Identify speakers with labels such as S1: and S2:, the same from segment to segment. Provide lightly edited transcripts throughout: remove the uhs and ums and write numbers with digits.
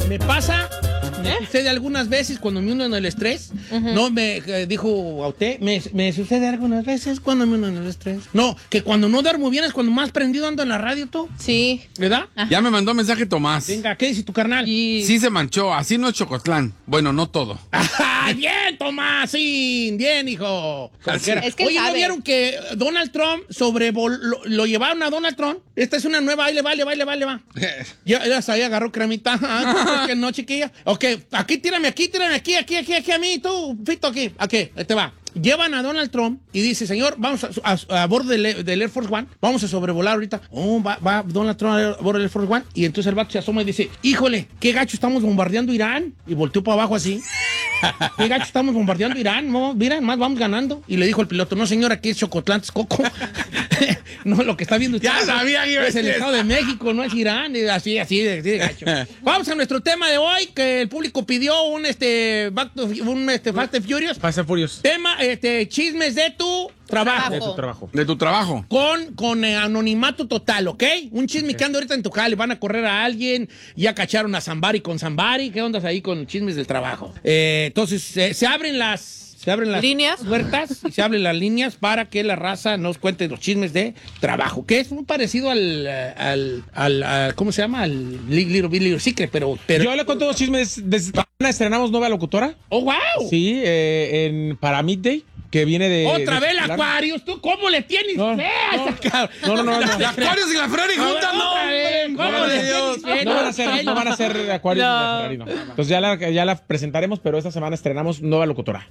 S1: Me pasa, me sucede algunas veces cuando me uno en el estrés. No, me dijo a usted, me sucede algunas veces cuando me uno en el estrés. No, que cuando no duermo bien es cuando más prendido ando en la radio tú.
S2: Sí.
S1: ¿Verdad?
S3: Ya me mandó mensaje Tomás.
S1: Venga, ¿qué dice tu carnal?
S3: Sí se manchó, así no es Chocotlán. Bueno, no todo.
S1: ¡Ah, bien, Tomás! Sí, bien, hijo.
S3: Así.
S2: Es que
S1: Oye, ¿no
S2: sabe.
S1: vieron que Donald Trump lo llevaron a Donald Trump? Esta es una nueva, ahí le va. Ya sabía, agarró cremita. Que no, chiquilla. Ok, aquí, tírame aquí a mí, tú, Fito, aquí, ahí te va. Llevan a Donald Trump y dice, señor, vamos a bordo del Air Force One, vamos a sobrevolar ahorita. Va Donald Trump a bordo del Air Force One y entonces el vato se asoma y dice, híjole, qué gacho estamos bombardeando Irán. Y volteó para abajo así. Qué gacho estamos bombardeando Irán. No, mira, más vamos ganando. Y le dijo el piloto, no señor, aquí es Chocotlán, Texcoco. No, lo que está viendo usted
S3: Ya sabía que iba a
S1: es el
S3: decir
S1: Estado de México, no es Irán. Así de gacho. Vamos a nuestro tema de hoy, que el público pidió un Fast and Furious.
S4: Fast and Furious.
S1: Tema, chismes de tu trabajo.
S4: De tu trabajo.
S3: De tu trabajo.
S1: Con anonimato total, ¿ok? Un chisme que anda ahorita en tu jale, van a correr a alguien, ya cacharon a Zambari con Zambari, ¿qué ondas ahí con chismes del trabajo? Entonces, se abren las
S2: ¿Líneas?
S1: puertas y se abren las líneas para que la raza nos cuente los chismes de trabajo, que es muy parecido al ¿cómo se llama? Al Little Secret, pero
S4: Yo le cuento dos chismes. Estrenamos nueva locutora.
S1: ¡oh, wow!
S4: Sí, para Midday, que viene de...
S1: ¡Otra vez el
S4: de-
S1: Aquarius! ¿Tú cómo le tienes
S4: No,
S1: fe a esa cabrón?
S4: no.
S3: La Aquarius y la Ferrari juntas, no.
S1: Otra vez,
S3: hombre,
S1: ¿cómo
S3: por
S1: le
S3: Dios.
S1: tienes fe?
S4: No van a ser Aquarius ni la Ferrari, no. Entonces ya la presentaremos, pero esta semana estrenamos nueva locutora.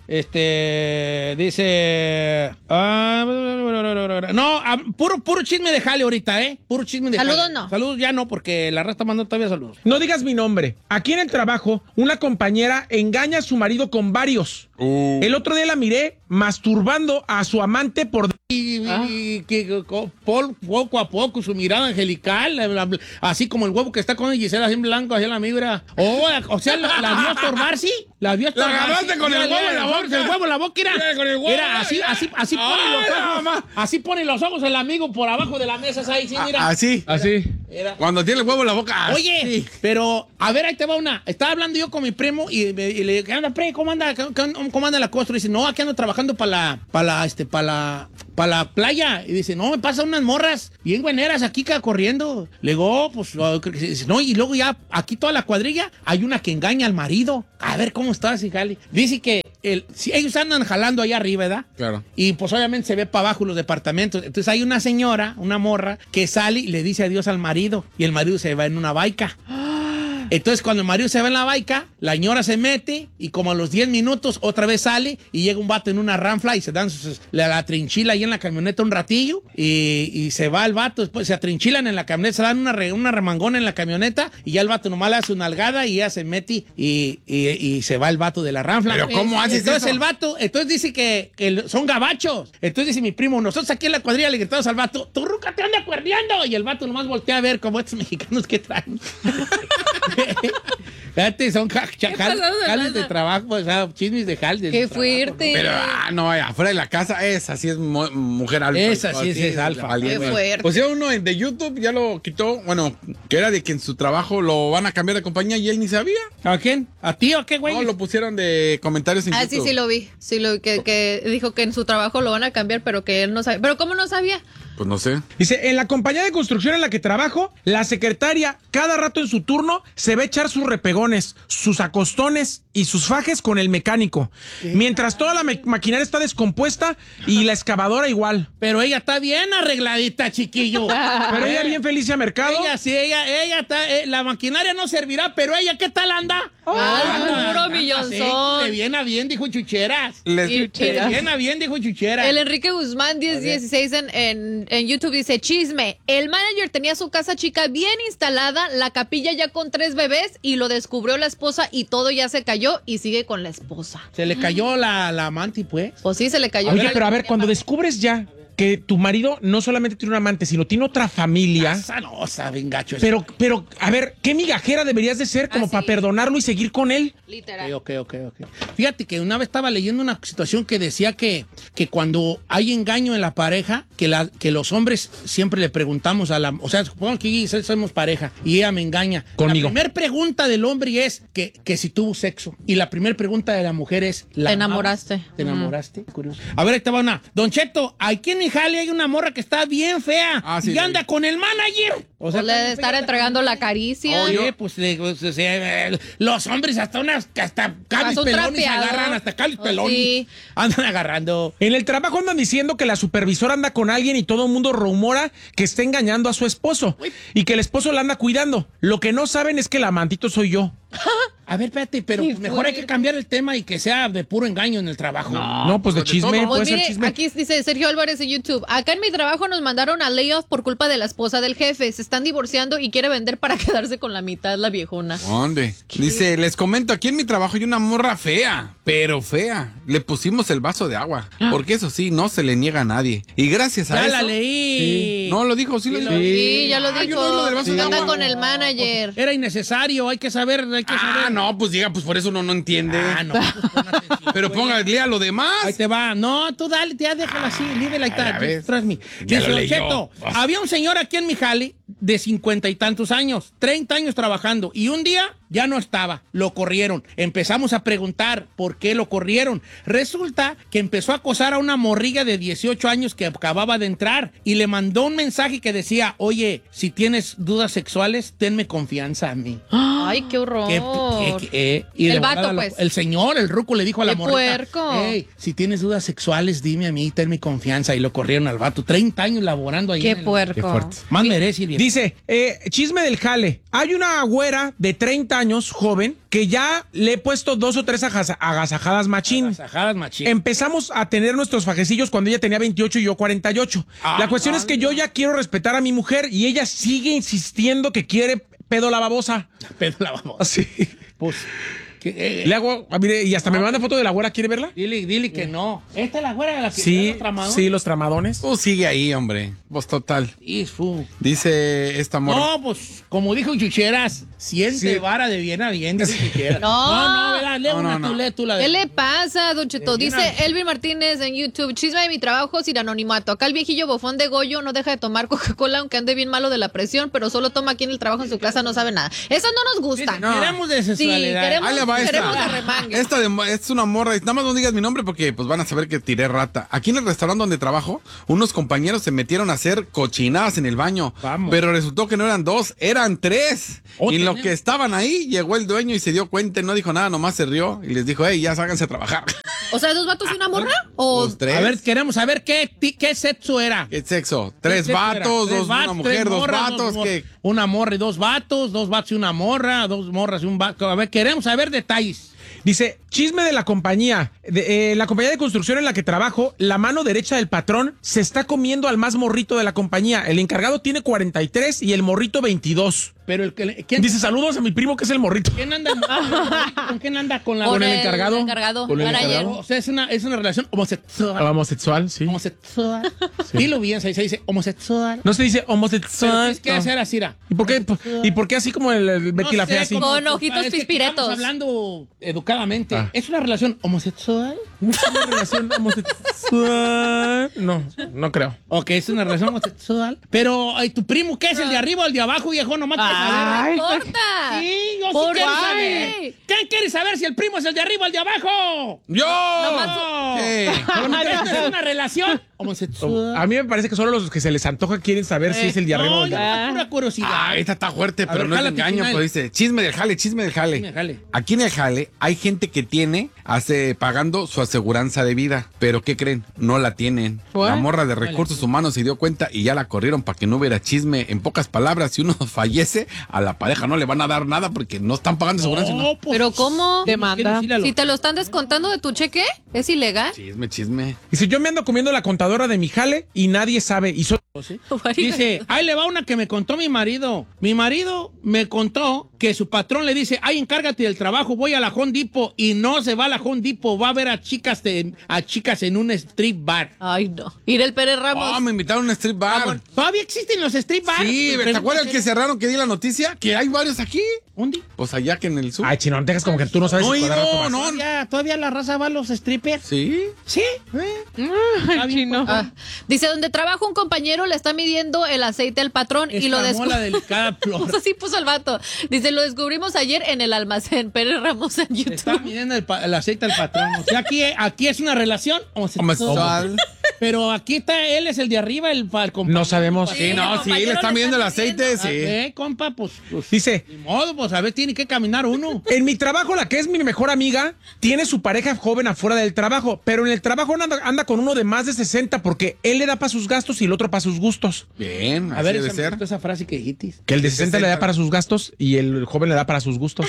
S1: Dice... puro chisme de jale ahorita, ¿eh? Puro chisme de
S2: Saludos
S1: jale.
S2: no.
S1: Saludos ya no, porque la raza está mandando todavía saludos.
S4: No digas mi nombre. Aquí en el trabajo, una compañera engaña a su marido con varios. El otro día la miré masturbando a su amante por...
S1: Y que poco a poco su mirada angelical, así como el huevo que está con Gisela así en blanco, así en la mibra. O sea, la vio estorbar, sí. La vio estorbar.
S3: La agarraste con el huevo en la boca.
S1: El huevo en la boca, era.
S3: Con el huevo,
S1: Era así pone los ojos.
S3: mamá.
S1: Así pone los ojos el amigo por abajo de la mesa, ahí, sí, mira.
S3: Así.
S1: Era.
S3: Cuando tiene el huevo en la boca.
S1: Oye,
S3: así.
S1: pero, a ver, ahí te va una. Estaba hablando yo con mi primo y le dije, ¿qué anda, pre? ¿Cómo anda la cosa? Y dice, no, aquí ando trabajando para la playa. Y dice, no, me pasan unas morras bien bueneras aquí corriendo. Le digo, pues, dice, no, y luego ya aquí toda la cuadrilla hay una que engaña al marido. A ver, ¿cómo estás, hijali? Dice que si ellos andan jalando allá arriba, ¿verdad?
S3: Claro.
S1: Y pues obviamente se ve para abajo los departamentos. Entonces hay una señora, una morra, que sale y le dice adiós al marido. Y el marido se va en una baica. Entonces, cuando el marido se va en la baica, la señora se mete y como a los 10 minutos otra vez sale y llega un vato en una ranfla y se dan la trinchila ahí en la camioneta un ratillo y se va el vato, después se atrinchilan en la camioneta, se dan una remangona en la camioneta y ya el vato nomás le hace una algada y ya se mete y se va el vato de la ranfla.
S3: ¿Pero cómo haces
S1: Entonces
S3: eso?
S1: el vato, entonces dice que son gabachos. Entonces dice mi primo, nosotros aquí en la cuadrilla le gritamos al vato, ¡tu ruca te anda cuerneando! Y el vato nomás voltea a ver como estos mexicanos que traen. Fíjate, son jales de trabajo, o sea, chismes de jales.
S2: ¡Qué fuerte!
S3: Pero, no, afuera de la casa, esa sí es mujer alfa.
S1: Esa sí es alfa.
S3: valiente.
S2: Qué fuerte.
S3: Pues ya uno de YouTube ya lo quitó, bueno, que era de que en su trabajo lo van a cambiar de compañía y él ni sabía.
S1: ¿A quién? ¿A ti o a qué, güey?
S3: No, lo pusieron de comentarios en
S2: Ah,
S3: YouTube.
S2: sí lo vi. Sí lo vi, que dijo que en su trabajo lo van a cambiar, pero que él no sabía. ¿Pero cómo no sabía?
S3: Pues no sé.
S4: Dice, en la compañía de construcción en la que trabajo, la secretaria cada rato en su turno se va a echar sus repegones, sus acostones y sus fajes con el mecánico. Mientras toda la maquinaria está descompuesta y la excavadora igual.
S1: Pero ella está bien arregladita, chiquillo.
S4: Pero ella bien feliz a mercado.
S1: Ella sí, ella está, la maquinaria no servirá, pero ella, ¿qué tal anda?
S2: Puro millonzón.
S1: De bien a bien, dijo Chucheras.
S2: Y-
S1: De bien a bien, dijo Chucheras.
S2: El Enrique Guzmán 1016 en YouTube dice, chisme, el manager tenía su casa chica bien instalada, la capilla ya con 3 bebés y lo descubrió la esposa y todo ya se cayó y sigue con la esposa.
S1: Se le cayó la amante, pues.
S2: Pues sí, se le cayó.
S4: Oye, pero a ver, cuando descubres ya que tu marido no solamente tiene un amante, sino tiene otra familia.
S1: Esa no, saben gacho. Eso.
S4: Pero, a ver, ¿qué migajera deberías de ser como para perdonarlo y seguir con él?
S2: Literal.
S1: Ok. Fíjate que una vez estaba leyendo una situación que decía que cuando hay engaño en la pareja, que los hombres siempre le preguntamos o sea, supongamos que somos pareja y ella me engaña.
S4: Conmigo.
S1: La primera pregunta del hombre es que si tuvo sexo. Y la primera pregunta de la mujer es...
S2: ¿Te enamoraste?
S1: ¿Te enamoraste? Curioso. A ver, ahí te va una. Don Cheto, aquí en mi jale hay una morra que está bien fea.
S3: Sí,
S1: y anda con el manager.
S2: O sea, le debe estar entregando la caricia.
S1: Oye, pues los hombres hasta Cáliz Pelonis agarran, hasta Cáliz Pelonis.
S2: Sí.
S1: Andan agarrando.
S4: En el trabajo andan diciendo que la supervisora anda con alguien y todo el mundo rumora que está engañando a su esposo y que el esposo la anda cuidando. Lo que no saben es que el amantito soy yo.
S1: A ver, espérate, pero mejor hay que cambiar el tema y que sea de puro engaño en el trabajo.
S4: No, pues de chisme,
S2: Pues
S4: puede ser
S2: mire,
S4: chisme.
S2: aquí dice Sergio Álvarez en YouTube. Acá en mi trabajo nos mandaron a layoff por culpa de la esposa del jefe. Se están divorciando y quiere vender para quedarse con la mitad, la viejona.
S3: ¿Dónde? Dice, les comento, aquí en mi trabajo hay una morra fea, pero fea. Le pusimos el vaso de agua, porque eso sí, no se le niega a nadie. Y gracias a
S1: Ya
S3: eso...
S1: la leí.
S3: Sí. No, lo dijo, sí lo dijo.
S2: Sí, ya lo
S3: Ah, yo
S2: dijo.
S3: no hablo del vaso de
S2: Anda
S3: agua.
S2: con el manager.
S1: Era innecesario, hay que saber.
S3: No, pues diga, pues por eso uno no entiende.
S1: No, pues pon atención,
S3: Pero
S1: güey.
S3: póngale a lo demás.
S1: Ahí te va. No, tú dale, ya déjala así, lídela y
S3: a
S1: tal.
S3: ver.
S1: Trust me.
S3: Ya
S1: Dice,
S3: lo
S1: Don
S3: leyó.
S1: Cheto, había un señor aquí en mi jale de 50 y tantos años, 30 años trabajando, y un día ya no estaba, lo corrieron. Empezamos a preguntar por qué lo corrieron. Resulta que empezó a acosar a una morrilla de 18 años que acababa de entrar y le mandó un mensaje que decía, oye, si tienes dudas sexuales, tenme confianza a mí.
S2: Ay, qué horror.
S1: Y
S2: El
S1: de
S2: vato,
S1: volada
S2: pues.
S1: el señor, el ruco, le dijo a la
S2: ¡Qué
S1: morrita,
S2: puerco!
S1: hey, si tienes dudas sexuales, dime a mí, tenme confianza. Y lo corrieron al vato. 30 años laborando ahí.
S2: Qué
S1: en el-
S2: puerco.
S4: Qué fuerte.
S1: Más merece, viejo.
S4: Dice, chisme del jale. Hay una güera de 30 años, joven, que ya le he puesto 2 o 3 agasajadas machín.
S1: Agasajadas machín.
S4: Empezamos a tener nuestros fajecillos cuando ella tenía 28 y yo 48. La cuestión es que yo ya quiero respetar a mi mujer y ella sigue insistiendo que quiere pedo la babosa.
S1: Pero la vamos.
S4: Así.
S1: Pues,
S4: Le hago, mire, y hasta me manda foto de la güera, ¿quiere verla?
S1: dile que no. Esta es la güera de la que
S4: Sí,
S1: los tramados.
S4: sí, los tramadones.
S3: Sigue ahí, hombre. Pues total.
S1: Y fu.
S3: Dice esta morra.
S1: No, pues, como dijo Chucheras, siente
S4: Sí.
S1: vara de bien a bien, dice Chucheras.
S2: No.
S1: ¿verdad? Lee
S3: No,
S1: una,
S3: no,
S1: tú,
S3: no.
S1: lee tú la de...
S2: ¿Qué le pasa, Don Cheto? Dice Elvin Martínez en YouTube, chisme de mi trabajo sin anonimato. Acá el viejillo bofón de Goyo no deja de tomar Coca-Cola aunque ande bien malo de la presión, pero solo toma aquí en el trabajo en su casa, no sabe nada. Esas no nos gustan.
S1: No. Queremos de
S2: Sí,
S1: sexualidad.
S2: queremos,
S3: Ahí le va
S2: queremos
S3: esta.
S2: de remangue.
S3: Es una morra. Nada más no digas mi nombre porque pues van a saber que tiré rata. Aquí en el restaurante donde trabajo, unos compañeros se metieron a hacer cochinadas en el baño.
S1: Vamos.
S3: Pero resultó que no eran 2, eran 3.
S1: Oh,
S3: y en lo
S1: tenemos.
S3: que estaban ahí, llegó el dueño y se dio cuenta y no dijo nada, nomás se rió y les dijo, hey, ya ságanse a trabajar.
S2: O sea, ¿2 vatos y una morra? ¿O
S3: Los 3.
S1: A ver, queremos saber qué sexo era.
S3: ¿Qué sexo?
S1: ¿Qué
S3: 3
S1: sexo era?
S3: vatos,
S1: Tres
S3: una
S1: vatos,
S3: mujer,
S1: tres
S3: 2
S1: morras,
S3: vatos. Que...
S1: Una morra y 2 vatos, 2 vatos y una morra, 2 morras y un vato. A ver, queremos saber detalles.
S4: Dice, chisme de la compañía. La compañía de construcción en la que trabajo, la mano derecha del patrón se está comiendo al más morrito de la compañía. El encargado tiene 43 y el morrito 22.
S1: Pero ¿quién
S4: Dice, saludos a mi primo que es el morrito.
S1: ¿Quién anda? ¿Con quién anda? Con
S4: Con el encargado. Con el
S2: manager.
S4: encargado.
S1: O sea, es una relación homosexual.
S4: Homosexual, sí.
S1: Homosexual. Dilo bien, se dice homosexual.
S4: No se dice
S1: Pero
S4: homosexual.
S1: tienes que
S4: no.
S1: hacer así, ra.
S4: ¿Y por qué así como el Betty la
S1: sé,
S4: Fea así?
S1: como-
S2: Con ojitos
S1: es que
S2: pispiretos.
S1: Estamos hablando educadamente.
S4: Ah.
S1: ¿Es una relación homosexual?
S4: ¿Una relación homosexual? No, no creo.
S1: Ok, es una relación homosexual. Pero, ¿y tu primo qué es? ¿El de arriba o el de abajo, viejo? Nomás que saber.
S2: No importa.
S1: Sí, yo sí
S2: ¿Por
S1: quiero
S2: qué?
S1: saber. ¿Quién quiere saber si el primo es el de arriba o el de abajo?
S3: ¡Yo!
S1: No.
S3: Sí.
S1: Solamente esto es una relación homosexual.
S4: A mí me parece que solo los que se les antoja quieren saber si es el de arriba o
S1: No,
S4: el de
S1: yo
S4: abajo.
S1: no, pura curiosidad.
S3: Ah, esta está fuerte, pero
S1: ver,
S3: no es
S1: jálate,
S3: engaño.
S1: final.
S3: Pues dice, chisme del jale, chisme del jale.
S1: Chisme del jale.
S3: Aquí en el jale hay gente que pagando su aseguranza de vida. Pero ¿qué creen? No la tienen. La morra de recursos humanos se dio cuenta y ya la corrieron para que no hubiera chisme. En pocas palabras, si uno fallece, a la pareja no le van a dar nada porque no están pagando aseguranza. No.
S1: pues,
S2: ¿Pero cómo?
S1: Demanda.
S2: Si te lo están descontando de tu cheque, ¿es ilegal?
S3: Chisme, chisme.
S4: Dice, yo me ando comiendo la contadora de mi jale y nadie sabe. Y
S1: ¿Sí? Dice, ahí le va una que me contó mi marido. Mi marido me contó que su patrón le dice, ay, encárgate del trabajo, voy a la Home Depot, y no se va a la Home Depot, va a ver a chicas en un street bar.
S2: Ay, no. Ir el Pérez Ramos.
S3: Me invitaron a un street bar.
S1: Bueno, ¿todavía existen los street bars?
S3: Sí, ¿te acuerdas que cerraron, que di la noticia? Que hay varios aquí.
S1: ¿Dónde?
S3: Pues allá que en el sur.
S4: Ay, Chino, no te dejas como que tú no sabes.
S1: ¿Todavía la raza va a los strippers?
S3: Sí.
S1: ¿Sí?
S2: Chino. Dice, donde trabaja un compañero le está midiendo el aceite al patrón y lo
S1: la delicada flor.
S2: Pues así puso el vato. Dice, lo descubrimos ayer en el almacén. Pérez Ramos en YouTube.
S1: Está midiendo el aceite al patrón. O sea, aquí es una relación homosexual. Pero aquí él es el de arriba, el compañero.
S4: No sabemos.
S3: Sí, le está midiendo el aceite, sí.
S1: Compa, pues
S4: dice,
S1: ni modo, pues a ver, tiene que caminar uno.
S4: En mi trabajo, la que es mi mejor amiga, tiene su pareja joven afuera del trabajo, pero en el trabajo anda con uno de más de 60 porque él le da para sus gastos y el otro para sus gustos.
S3: Bien,
S1: a ver,
S3: debe ser.
S1: Esa frase que dijiste.
S4: Que el de 60 le da para sus gastos y el joven le da para sus gustos.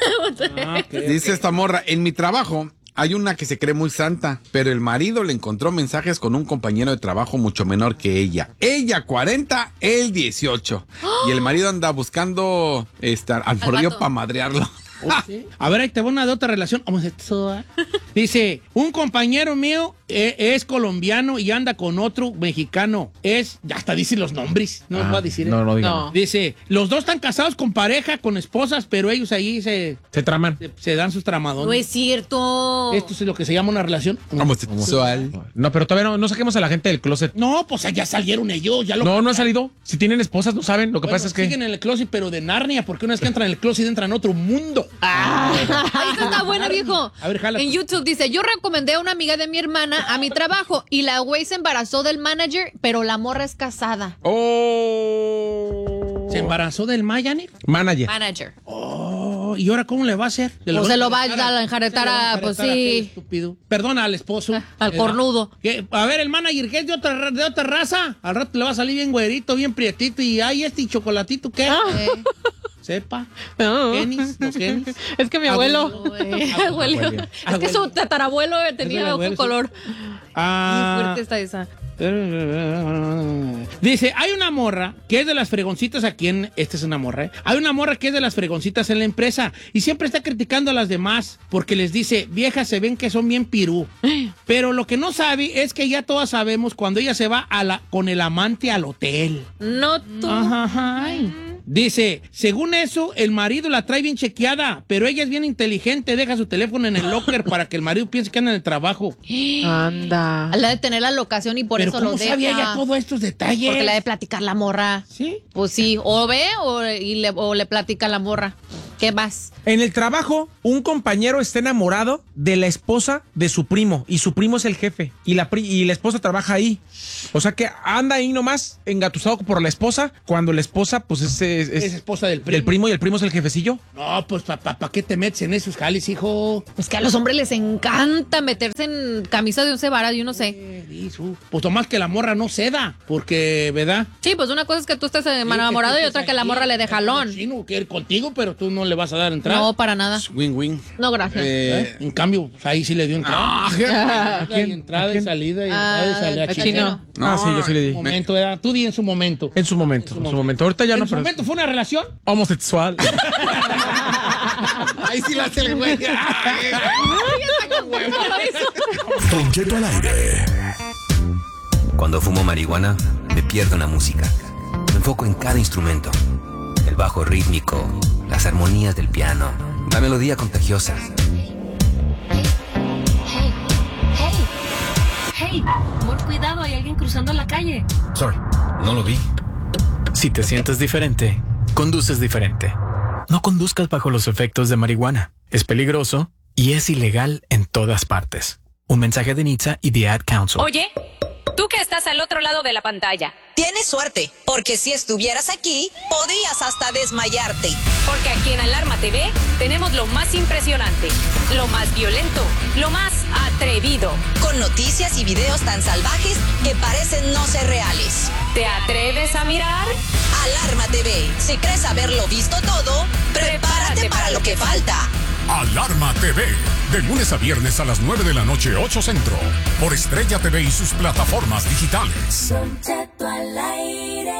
S3: Dice esta morra, en mi trabajo hay una que se cree muy santa, pero el marido le encontró mensajes con un compañero de trabajo mucho menor que ella. Ella 40, él 18. Y el marido anda buscando al morrillo para madrearlo.
S1: ¿Sí? A ver, ahí te va una de otra relación homosexual. Dice, un compañero mío es colombiano y anda con otro mexicano. Hasta dice los nombres. No va a decir.
S4: No diga.
S1: Dice, los dos están casados con pareja, con esposas, pero ellos ahí se
S4: traman.
S1: Se dan sus tramadones.
S2: No es cierto.
S1: Esto es lo que se llama una relación
S3: homosexual.
S4: No, pero todavía no saquemos a la gente del closet.
S1: No, pues ya salieron ellos.
S4: No han salido. Si tienen esposas, no saben. Lo que pasa es que
S1: siguen en el closet, pero de Narnia, porque una vez que entran en el closet entran en otro mundo.
S2: Esta está buena, viejo.
S1: A ver, jala.
S2: En YouTube dice, yo recomendé a una amiga de mi hermana a mi trabajo y la güey se embarazó del manager, pero la morra es casada.
S1: ¿Se embarazó del
S2: manager?
S1: ¿Y ahora cómo le va a hacer?
S2: O se lo va a enjaretar a, pues sí.
S1: Estúpido. Perdona, al esposo.
S2: Al cornudo.
S1: A ver, el manager, ¿qué es de otra raza? Al rato le va a salir bien güerito, bien prietito, y este chocolatito, ¿qué? Sepa. ¿Genis? ¿No genis?
S2: Es que mi abuelo. Es que su tatarabuelo tenía otro color. Muy fuerte está esa.
S1: Dice, hay una morra que es de las fregoncitas aquí esta es una morra, Hay una morra que es de las fregoncitas en la empresa y siempre está criticando a las demás porque les dice, viejas se ven que son bien pirú. Pero lo que no sabe es que ya todas sabemos cuando ella se va con el amante al hotel.
S2: No tú.
S1: Ajá. Dice, según eso, el marido la trae bien chequeada, pero ella es bien inteligente, deja su teléfono en el locker para que el marido piense que anda en el trabajo.
S2: Anda. La de tener la locación y por
S1: pero
S2: eso lo deja.
S1: ¿cómo sabía ella todos estos detalles?
S2: Porque la de platicar la morra.
S1: ¿Sí?
S2: Pues sí, o ve o le platica la morra. ¿Qué vas?
S4: En el trabajo, un compañero está enamorado de la esposa de su primo y su primo es el jefe y la esposa trabaja ahí. O sea que anda ahí nomás engatusado por la esposa cuando la esposa pues es
S1: esposa del primo.
S4: Del primo y el primo es el jefecillo.
S1: No, pues ¿para qué te metes en esos jales, hijo?
S2: Es que a los hombres les encanta meterse en camisa de once varas, yo no sé.
S1: Pues nomás que la morra no ceda, porque, ¿verdad?
S2: Sí, pues una cosa es que tú estés enamorado y otra que la morra le dé jalón.
S1: Sí, no quiere contigo, pero tú no le vas a dar entrada.
S2: No, para nada.
S3: Win-win.
S2: No, gracias.
S1: En cambio, ahí sí le dio entrada. Entrada y salida y entrada y salida.
S2: Chino.
S4: Sí, yo sí le di.
S1: Momento, ¿verdad? Tú di en su momento.
S4: En su momento. Ahorita ya no.
S1: ¿En su momento fue una relación?
S4: Homosexual.
S3: Ahí sí la hace el güey.
S5: Don Cheto al aire. Cuando fumo marihuana, me pierdo en la música. Me enfoco en cada instrumento. El bajo rítmico, las armonías del piano, la melodía contagiosa.
S6: Hey, amor, cuidado, hay alguien cruzando la calle.
S5: Sorry, no lo vi.
S7: Si te sientes diferente, conduces diferente. No conduzcas bajo los efectos de marihuana. Es peligroso y es ilegal en todas partes. Un mensaje de NHTSA y The Ad Council.
S6: Oye, tú que estás al otro lado de la pantalla.
S8: Tienes suerte, porque si estuvieras aquí, podrías hasta desmayarte.
S6: Porque aquí en Alarma TV tenemos lo más impresionante, lo más violento, lo más atrevido.
S8: Con noticias y videos tan salvajes que parecen no ser reales.
S6: ¿Te atreves a mirar?
S8: Alarma TV. Si crees haberlo visto todo, prepárate para lo que falta.
S9: Alarma TV, De lunes a viernes a las 9 de la noche, 8 Centro. Por Estrella TV y sus plataformas digitales.
S10: Don Cheto al aire.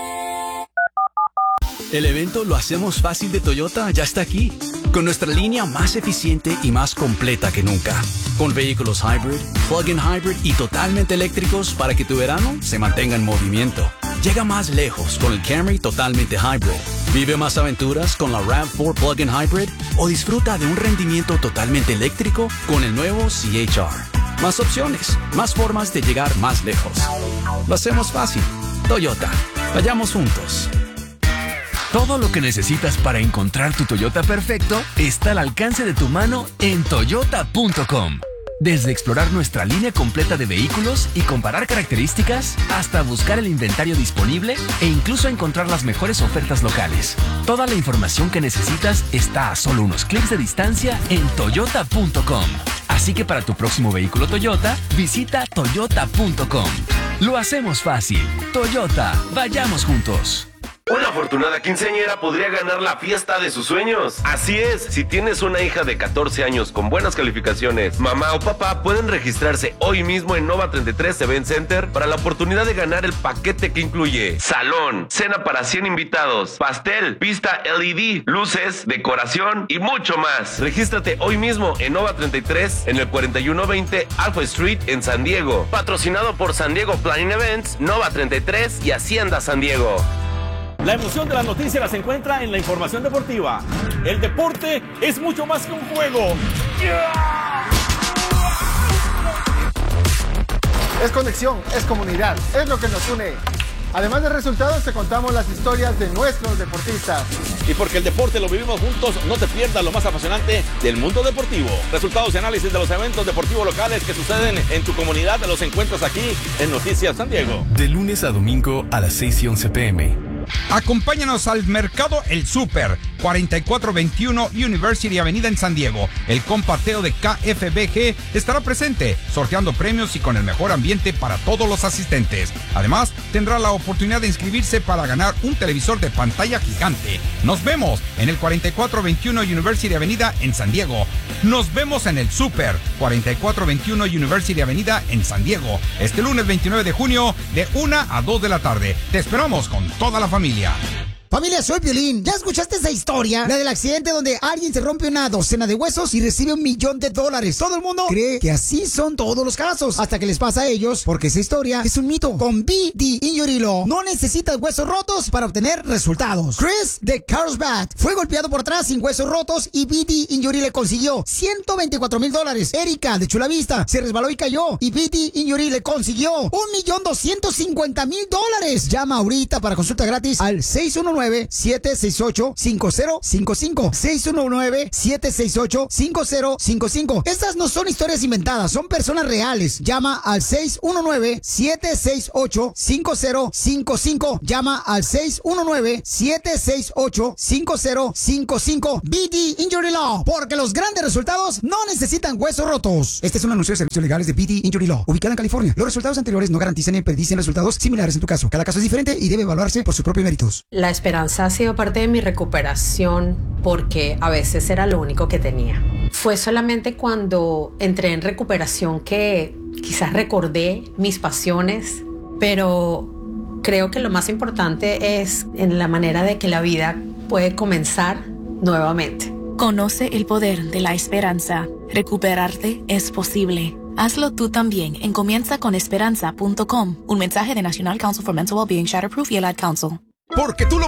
S11: El evento Lo Hacemos Fácil de Toyota ya está aquí, con nuestra línea más eficiente y más completa que nunca. Con vehículos hybrid, plug-in hybrid y totalmente eléctricos para que tu verano se mantenga en movimiento. Llega más lejos con el Camry totalmente hybrid. Vive más aventuras con la RAV4 plug-in hybrid o disfruta de un rendimiento totalmente eléctrico con el nuevo CHR. Más opciones, más formas de llegar más lejos. Lo hacemos fácil. Toyota. Vayamos juntos.
S12: Todo lo que necesitas para encontrar tu Toyota perfecto está al alcance de tu mano en toyota.com. Desde explorar nuestra línea completa de vehículos y comparar características, hasta buscar el inventario disponible e incluso encontrar las mejores ofertas locales. Toda la información que necesitas está a solo unos clics de distancia en toyota.com. Así que para tu próximo vehículo Toyota, visita toyota.com. Lo hacemos fácil. Toyota, vayamos juntos.
S13: Una afortunada quinceañera podría ganar la fiesta de sus sueños. Así es, si tienes una hija de 14 años con buenas calificaciones, mamá o papá pueden registrarse hoy mismo en Nova 33 Event Center para la oportunidad de ganar el paquete que incluye salón, cena para 100 invitados, pastel, pista LED, luces, decoración y mucho más. Regístrate hoy mismo en Nova 33 en el 4120 Alpha Street en San Diego. Patrocinado por San Diego Planning Events, Nova 33 y Hacienda San Diego.
S14: La emoción de las noticias las encuentra en la información deportiva. El deporte es mucho más que un juego.
S15: Es conexión, es comunidad, es lo que nos une. Además de resultados, te contamos las historias de nuestros deportistas.
S14: Y porque el deporte lo vivimos juntos, no te pierdas lo más apasionante del mundo deportivo. Resultados y análisis de los eventos deportivos locales que suceden en tu comunidad los encuentras aquí en Noticias San Diego.
S12: De lunes a domingo a las 6:11 p.m.
S16: Acompáñanos al mercado El Super, 4421 University Avenida en San Diego. El compateo de KFBG estará presente, sorteando premios y con el mejor ambiente para todos los asistentes. Además, tendrá la oportunidad de inscribirse para ganar un televisor de pantalla gigante. Nos vemos en el 4421 University Avenida en San Diego. Nos vemos en El Super, 4421 University Avenida en San Diego, este lunes 29 de junio de 1 a 2 de la tarde. Te esperamos con toda la familia.
S17: Familia, soy Piolín. ¿Ya escuchaste esa historia? La del accidente donde alguien se rompe una docena de huesos y recibe $1 millón. Todo el mundo cree que así son todos los casos, hasta que les pasa a ellos, porque esa historia es un mito. Con BD Injury Law no necesitas huesos rotos para obtener resultados. Chris de Carlsbad fue golpeado por atrás sin huesos rotos y BD Injury le consiguió $124,000. Erika de Chula Vista se resbaló y cayó y BD Injury le consiguió $1,250,000. Llama ahorita para consulta gratis al 619-768-5055. 619-768-5055. Estas no son historias inventadas, son personas reales. Llama al 619-768-5055. Llama al 619-768-5055. BD Injury Law, porque los grandes resultados no necesitan huesos rotos. Este es un anuncio de servicios legales de BD Injury Law, ubicada en California. Los resultados anteriores no garantizan ni predicen resultados similares en tu caso. Cada caso es diferente y debe evaluarse por sus propios méritos.
S18: La esperanza ha sido parte de mi recuperación porque a veces era lo único que tenía. Fue solamente cuando entré en recuperación que quizás recordé mis pasiones, pero creo que lo más importante es en la manera de que la vida puede comenzar nuevamente.
S19: Conoce el poder de la esperanza. Recuperarte es posible. Hazlo tú también en comienzaconesperanza.com. Un mensaje de National Council for Mental Wellbeing, Shatterproof y el Ad Council.
S20: Porque tú lo